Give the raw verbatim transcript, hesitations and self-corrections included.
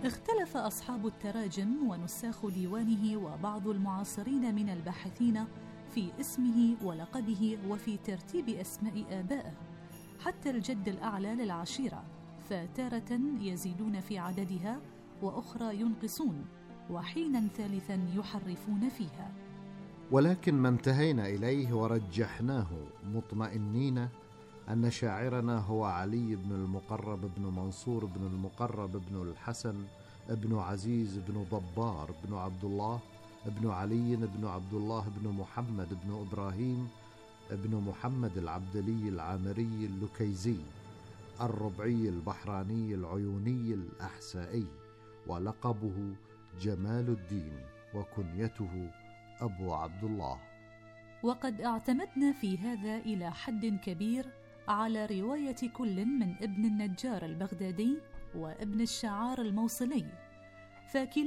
اختلف أصحاب التراجم ونساخ ديوانه وبعض المعاصرين من الباحثين في اسمه ولقبه وفي ترتيب أسماء آبائه حتى الجد الأعلى للعشيرة، فتارة يزيدون في عددها وأخرى ينقصون، وحينا ثالثا يحرفون فيها. ولكن ما انتهينا إليه ورجحناه مطمئنين أن شاعرنا هو علي بن المقرب بن منصور بن المقرب بن الحسن بن عزيز بن ضبار بن عبد الله بن علي بن عبد الله بن محمد بن إبراهيم بن محمد العبدلي العامري اللكيزي الربعي البحراني العيوني الأحسائي، ولقبه جمال الدين وكنيته أبو عبد الله. وقد اعتمدنا في هذا إلى حد كبير على رواية كل من ابن النجار البغدادي وابن الشعار الموصلي، فكلا